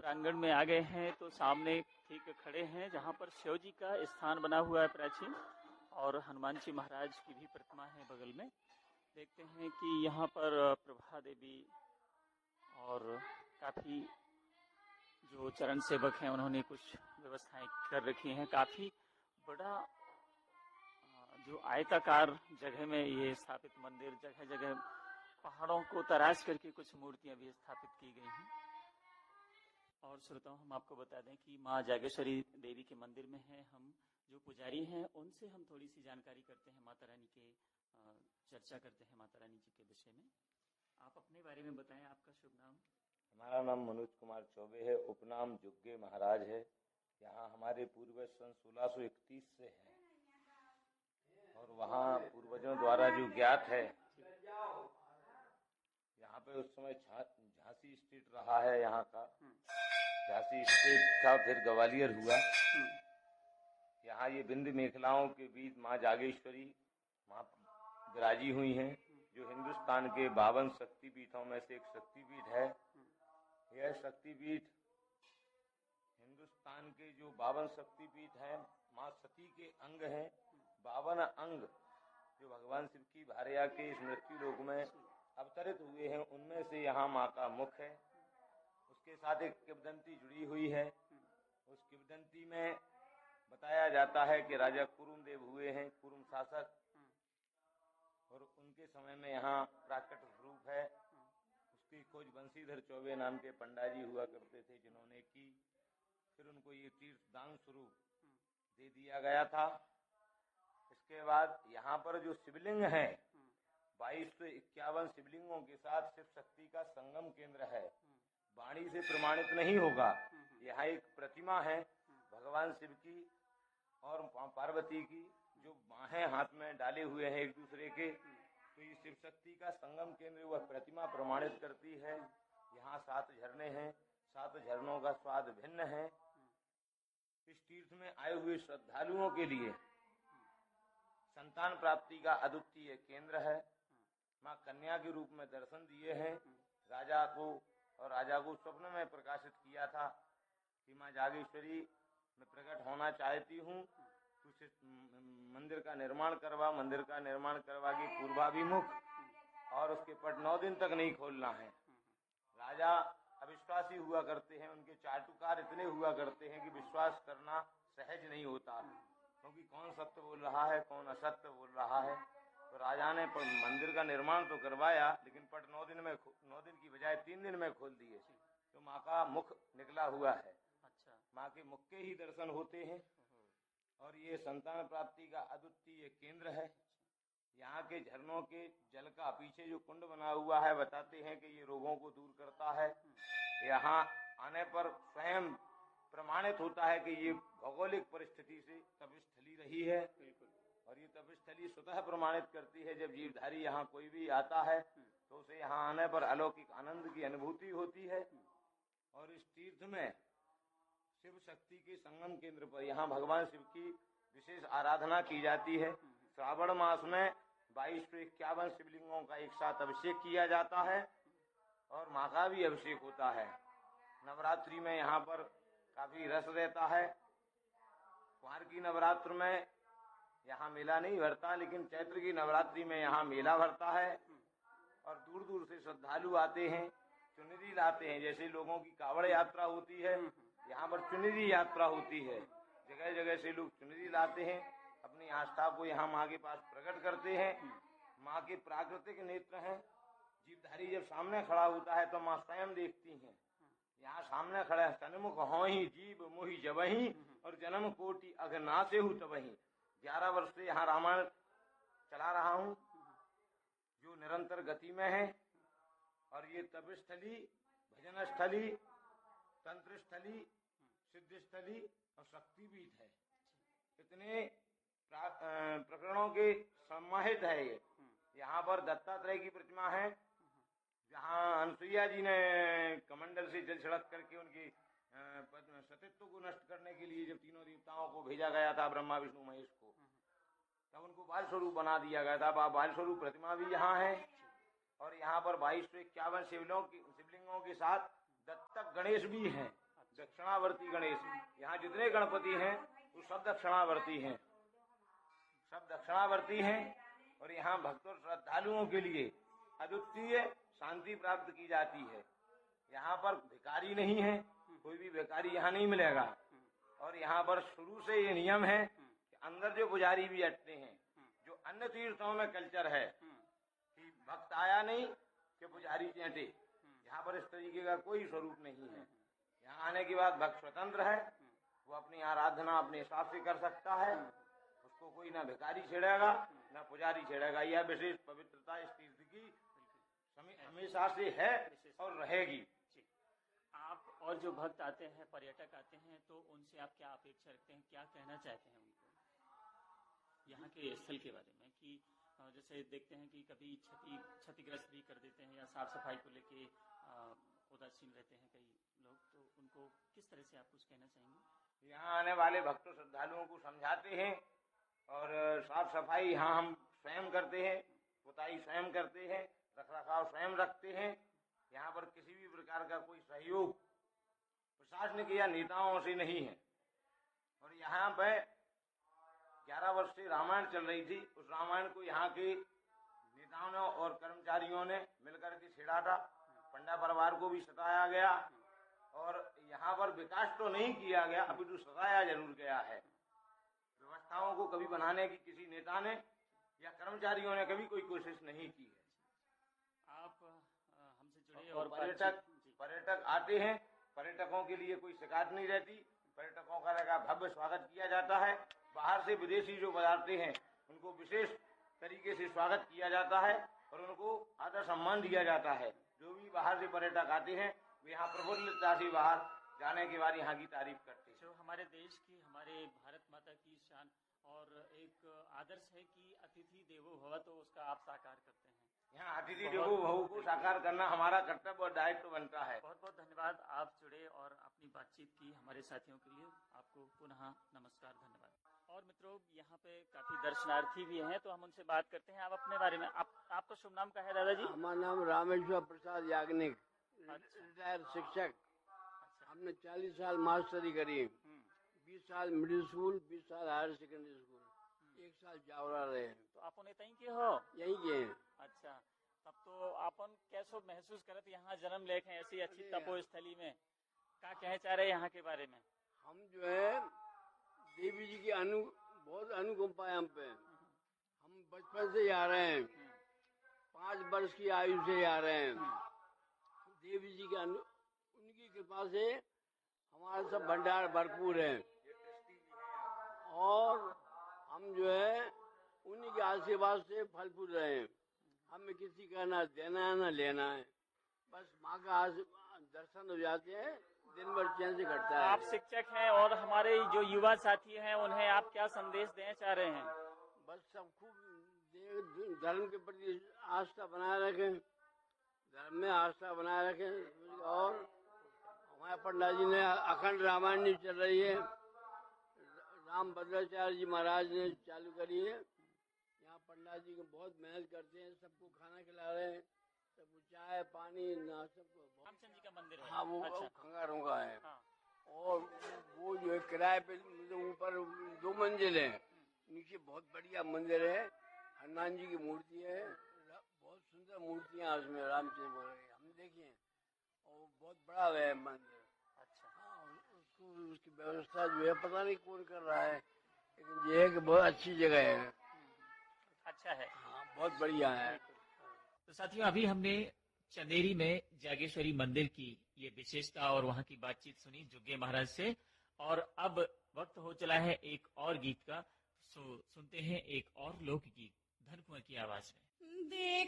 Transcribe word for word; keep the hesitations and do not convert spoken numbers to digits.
प्रांगण में आ गए हैं तो सामने ठीक खड़े हैं जहाँ पर शिव जी का स्थान बना हुआ है प्राचीन, और हनुमान जी महाराज की भी प्रतिमा है बगल में। देखते हैं कि यहाँ पर प्रभा देवी और काफ़ी जो चरण सेवक हैं उन्होंने कुछ व्यवस्थाएं कर रखी हैं। काफ़ी बड़ा जो आयताकार जगह में ये स्थापित मंदिर, जगह जगह पहाड़ों को तराश करके कुछ मूर्तियां भी स्थापित की गई हैं। और श्रोताओं, हम आपको बता दें कि माँ जागेश्वरी देवी के मंदिर में हैं हम। जो पुजारी हैं उनसे हम थोड़ी सी जानकारी करते हैं, माता रानी के चर्चा करते हैं माता रानी जी के विषय में। आप अपने बारे में बताएं, आपका शुभ नाम? हमारा नाम मनोज कुमार चौबे है, उपनाम जुग्गे महाराज है। यहाँ हमारे पूर्वज सन सोलह सौ इकतीस से हैं और वहाँ पूर्वजों द्वारा जो ज्ञात है, यहाँ पे उस समय झांसी स्टेट रहा है। यहाँ का झांसी स्टेट था, फिर ग्वालियर हुआ। यहाँ ये विंध्य मेखलाओं के बीच माँ जागेश्वरी माँ विराजी हुई हैं, जो हिंदुस्तान के बावन शक्तिपीठों में से एक शक्तिपीठ है। यह शक्तिपीठ हिंदुस्तान के जो बावन शक्तिपीठ हैं, माँ सती के अंग हैं। बावन अंग जो भगवान शिव की भार्या के इस मृत्यु लोक में अवतरित हुए हैं, उनमें से यहाँ माँ का मुख है। उसके साथ एक किंवदंती जुड़ी हुई है। उस किंवदंती में बताया जाता है कि राजा कुरुमदेव हुए हैं, कुरुम शासक, और उनके समय में यहाँ प्राकट स्वरूप है। उसकी खोज बंशीधर चौबे नाम के पंडा जी हुआ करते थे, जिन्होंने की। फिर उनको ये तीर्थ दान स्वरूप दे दिया गया था। इसके बाद यहाँ पर जो शिवलिंग है, बाईस सौ इक्यावन शिवलिंगों के साथ शिव शक्ति का संगम केंद्र है। वाणी से प्रमाणित नहीं होगा। यहाँ एक प्रतिमा है भगवान शिव की और पार्वती की, जो बाहें हाथ में डाले हुए हैं एक दूसरे के। तो ये शिव शक्ति का संगम केंद्र वह प्रतिमा प्रमाणित करती है। यहाँ सात झरने हैं, सात झरनों का स्वाद भिन्न है। इस तीर्थ में आए हुए श्रद्धालुओं के लिए संतान प्राप्ति का अद्वितीय केंद्र है। माँ कन्या के रूप में दर्शन दिए हैं। राजा को और राजा को स्वप्न में प्रकाशित किया था कि माँ जागेश्वरी मैं प्रकट होना चाहती हूँ, तो मंदिर का निर्माण करवा। मंदिर का निर्माण करवा के पूर्वाभिमुख, और उसके पट नौ दिन तक नहीं खोलना है। राजा अविश्वासी हुआ करते हैं, उनके चाटुकार इतने हुआ करते हैं कि विश्वास करना सहज नहीं होता, क्योंकि कौन सत्य बोल रहा है, कौन असत्य बोल रहा है। तो राजा ने मंदिर का निर्माण तो करवाया, लेकिन पट नौ दिन में नौ दिन की बजाय तीन दिन में खोल दिए। तो माँ का मुख निकला हुआ है। अच्छा, माँ के मुख के ही दर्शन होते हैं। और ये संतान प्राप्ति का अद्वितीय केंद्र है। यहाँ के झरनों के जल का पीछे जो कुंड बना हुआ है, बताते हैं कि ये रोगों को दूर करता है। यहाँ आने पर स्वयं प्रमाणित होता है कि ये भौगोलिक परिस्थिति से तपस्थली रही है। और ये तपस्थली स्वतः प्रमाणित करती है, जब जीवधारी यहाँ कोई भी आता है तो उसे यहाँ आने पर अलौकिक आनंद की अनुभूति होती है। और इस तीर्थ में शिव शक्ति के संगम केंद्र पर यहाँ भगवान शिव की विशेष आराधना की जाती है। श्रावण मास में बाईस सौ इक्यावन शिवलिंगों का एक साथ अभिषेक किया जाता है और माँ का भी अभिषेक होता है। नवरात्रि में यहाँ पर काफी रस रहता है। कुमार की नवरात्र में यहाँ मेला नहीं भरता, लेकिन चैत्र की नवरात्रि में यहाँ मेला भरता है। और दूर दूर से श्रद्धालु आते हैं, चुनरी लाते हैं। जैसे लोगों की कावड़ यात्रा होती है, यहाँ पर चुनरी यात्रा होती है। जगह जगह से लोग चुनरी लाते हैं, अपनी आस्था को यहाँ माँ के पास प्रकट करते हैं। माँ के प्राकृतिक नेत्र हैं। जीवधारी जब सामने खड़ा होता है तो माँ स्वयं देखती हैं। यहाँ सामने खड़ा है, सन्मुख हो ही जीव मोहि जबही, और जन्म कोटि अघनासे हूँ तबही। ग्यारह वर्ष से यहाँ रामायण चला रहा हूँ, जो निरंतर गति में है। और ये तपस्थली, भजन स्थली, तंत्र स्थली, सिद्ध स्थली और शक्तिपीठ है। इतने प्रकरणों के समाहित है ये। यहाँ पर दत्तात्रेय की प्रतिमा है, जहाँ अनुसुईया जी ने कमंडल से जल छिड़क करके उनकी सतीत्व को नष्ट करने के लिए जब तीनों देवताओं को भेजा गया था, ब्रह्मा विष्णु महेश को, तब उनको बाल स्वरूप बना दिया गया था। बाल स्वरूप प्रतिमा भी यहाँ है। और यहाँ पर बाईस सौ इक्यावन शिवलिंगों की शिवलिंगों के साथ दत्तक गणेश भी हैं। दक्षिणावर्ती गणेश। यहाँ जितने गणपति हैं वो सब दक्षिणावर्ती हैं, सब दक्षिणावर्ती हैं। और यहाँ भक्तों श्रद्धालुओं के लिए अद्वितीय शांति प्राप्त की जाती है। यहाँ पर भिखारी नहीं है, कोई भी भिखारी यहाँ नहीं मिलेगा। और यहाँ पर शुरू से ये नियम है कि अंदर जो पुजारी भी बैठते हैं, जो अन्य तीर्थों में कल्चर है कि भक्त आया नहीं कि पुजारी चेंटे, यहाँ पर इस तरीके का कोई स्वरूप नहीं है। यहाँ आने के बाद भक्त स्वतंत्र है, वो अपनी आराधना अपने हिसाब से कर सकता है, उसको कोई ना भिखारी छेड़ेगा ना पुजारी छेड़ेगा। यह विशेष पवित्रता इस तीर्थ की हमेशा से है और रहेगी। आप और जो भक्त आते हैं, पर्यटक आते हैं, तो उनसे आप क्या अपेक्षा रखते हैं, क्या कहना चाहते हैं उनको यहाँ के स्थल के बारे में? कि जैसे देखते हैं कि कभी क्षति क्षतिग्रस्त भी कर देते हैं या साफ सफाई को लेके उदासीन रहते हैं कई लोग, तो उनको किस तरह से आप कुछ कहना चाहेंगे? यहाँ आने वाले भक्तों श्रद्धालुओं को समझाते हैं और साफ सफाई यहाँ हम स्वयं करते हैं, पुताई स्वयं करते हैं, रख रखाव स्वयं रखते हैं। यहाँ पर किसी भी प्रकार का कोई सहयोग प्रशासनिक या नेताओं से नहीं है। और यहाँ पे ग्यारह वर्ष से रामायण चल रही थी, उस रामायण को यहाँ के नेताओं ने और कर्मचारियों ने मिलकर के छेड़ा था। पंडा परिवार को भी सताया गया और यहाँ पर विकास तो नहीं किया गया, अभी तो सताया जरूर गया है। व्यवस्थाओं को कभी बनाने की किसी नेता ने या कर्मचारियों ने कभी कोई कोशिश नहीं की है। आप हमसे जुड़े और पर्यटक पर्यटक आते हैं, पर्यटकों के लिए कोई शिकायत नहीं रहती, पर्यटकों का लगा भव्य स्वागत किया जाता है। बाहर से विदेशी जो पधारते हैं उनको विशेष तरीके से स्वागत किया जाता है और उनको आदर सम्मान दिया जाता है। जो भी बाहर से पर्यटक आते हैं वे यहाँ प्रफुल्लता से बाहर जाने के बाद यहाँ की तारीफ करते हैं। जो हमारे देश की, हमारे भारत माता की शान और एक आदर्श है कि अतिथि देवो भव, तो उसका आप साकार करते हैं। यहाँ अतिथि देवो भव को साकार करना हमारा कर्तव्य और दायित्व बनता है। बहुत बहुत धन्यवाद, आप जुड़े और अपनी बातचीत की हमारे साथियों के लिए। आपको पुनः नमस्कार, धन्यवाद। और मित्रों, यहाँ पे काफी दर्शनार्थी भी हैं, तो हम उनसे बात करते हैं। आप अपने बारे में, आप आपका शुभ नाम क्या है दादाजी? हमारा नाम रामेश्वर प्रसाद याग्निक, रिटायर्ड शिक्षक। हमने चालीस साल मास्टरी करी, बीस साल मिडिल स्कूल, बीस साल हायर सेकेंडरी स्कूल, एक साल जावरा रहे। तो आप उन्हें तहीं के हो? यहीं के हैं। अच्छा, तब तो आपन कैसो महसूस करत यहाँ जन्म लेके ऐसी अच्छी तपोस्थली में? क्या कहे चाह रहे यहाँ के बारे में? हम जो है देवी जी की अनु बहुत अनुकंपा है हम पे। हम बचपन से ही आ रहे हैं, पाँच वर्ष की आयु से आ रहे हैं। देवी जी के अनु उनकी कृपा से हमारा सब भंडार भरपूर है और हम जो है उन्हीं के आशीर्वाद से फल फूल रहे हैं। हमें किसी का ना देना है ना लेना है, बस माँ का दर्शन हो जाते हैं, दिन भर चैन से कटता है। आप शिक्षक हैं और हमारे जो युवा साथी हैं, उन्हें आप क्या संदेश देना चाह रहे हैं? बस सब खूब धर्म के प्रति आस्था बनाए रखें, धर्म में आस्था बनाए रखें। और हमारे पंडित जी ने अखंड रामायण चल रही है, राम भद्राचार्य जी महाराज ने चालू करी है। यहाँ पंडित जी को बहुत मेहनत करते हैं, सबको खाना खिला रहे हैं, सबको चाय पानी ना सबको। रामचंद्र जी का मंदिर है? हाँ, वो अच्छा। खंगारों का है। हाँ। और वो जो है किराए पे ऊपर दो मंजिल है, नीचे बहुत बढ़िया मंदिर है, हनुमान जी की मूर्ति है, बहुत सुंदर मूर्तियाँ उसमें रामचंद्र हम देखे, और बहुत बड़ा है मंदिर। अच्छा। हाँ, उसको उसकी व्यवस्था जो है पता नहीं कौन कर रहा है, लेकिन ये है कि बहुत अच्छी जगह है। अच्छा है। हाँ, बहुत बढ़िया है। तो साथियों, अभी हमने चंदेरी में जागेश्वरी मंदिर की ये विशेषता और वहाँ की बातचीत सुनी जुग्गे महाराज से, और अब वक्त हो चला है एक और गीत का। सो सुनते हैं एक और लोकगीत धन कुंवर की आवाज में। देख